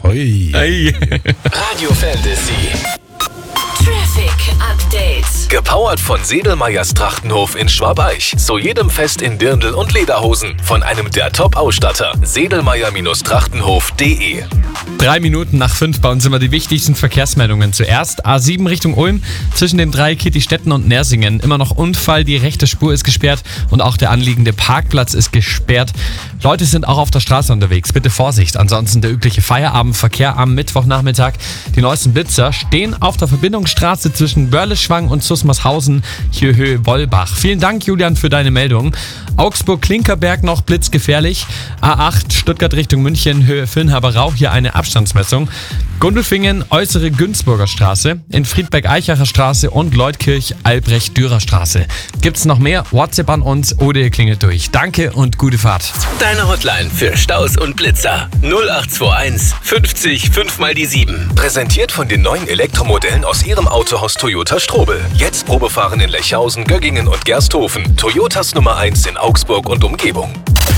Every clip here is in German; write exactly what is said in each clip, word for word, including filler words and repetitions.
Ui. Ei. Radio Fantasy. Traffic Update. Gepowert von Sedelmeyers Trachtenhof in Schwabeich. Zu jedem Fest in Dirndl und Lederhosen. Von einem der Top-Ausstatter. Sedelmeyer-Trachtenhof punkt de. Drei Minuten nach fünf bei uns immer die wichtigsten Verkehrsmeldungen. Zuerst A sieben Richtung Ulm, zwischen den drei Kittistetten und Nersingen. Immer noch Unfall, die rechte Spur ist gesperrt und auch der anliegende Parkplatz ist gesperrt. Leute sind auch auf der Straße unterwegs, bitte Vorsicht. Ansonsten der übliche Feierabendverkehr am Mittwochnachmittag. Die neuesten Blitzer stehen auf der Verbindungsstraße zwischen Börleschwang und Susmarshausen, hier Höhe Wollbach. Vielen Dank, Julian, für deine Meldung. Augsburg-Klinkerberg noch blitzgefährlich. A acht Stuttgart Richtung München, Höhe Villenhaberau, hier eine Abstandsmessung. Gundelfingen, äußere Günzburger Straße, in Friedberg-Eichacher Straße und Leutkirch, Albrecht-Dürer Straße. Gibt's noch mehr? WhatsApp an uns oder ihr klingelt durch. Danke und gute Fahrt. Deine Hotline für Staus und Blitzer. null acht zwei eins fünfzig fünf mal die sieben. Präsentiert von den neuen Elektromodellen aus Ihrem Autohaus Toyota Strobel. Jetzt Probefahren in Lechhausen, Göggingen und Gersthofen. Toyotas Nummer eins in Augsburg und Umgebung.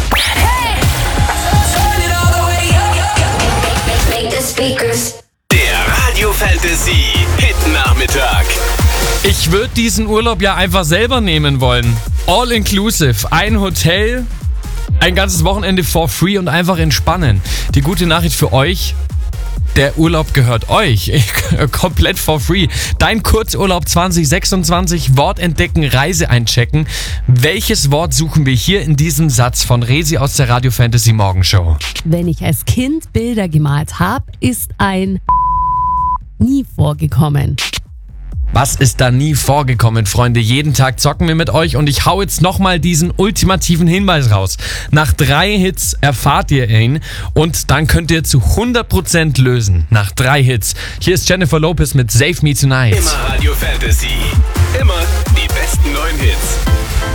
Der Radio Fantasy Hit Nachmittag. Ich würde diesen Urlaub ja einfach selber nehmen wollen. All inclusive. Ein Hotel, ein ganzes Wochenende for free und einfach entspannen. Die gute Nachricht für euch: der Urlaub gehört euch. Komplett for free. Dein Kurzurlaub zwanzig sechsundzwanzig. Wort entdecken, Reise einchecken. Welches Wort suchen wir hier in diesem Satz von Resi aus der Radio Fantasy Morgenshow? Wenn ich als Kind Bilder gemalt habe, ist ein nie vorgekommen. Was ist da nie vorgekommen, Freunde? Jeden Tag zocken wir mit euch und ich hau jetzt nochmal diesen ultimativen Hinweis raus. Nach drei Hits erfahrt ihr ihn und dann könnt ihr zu hundert Prozent lösen. Nach drei Hits. Hier ist Jennifer Lopez mit Save Me Tonight. Immer Radio Fantasy.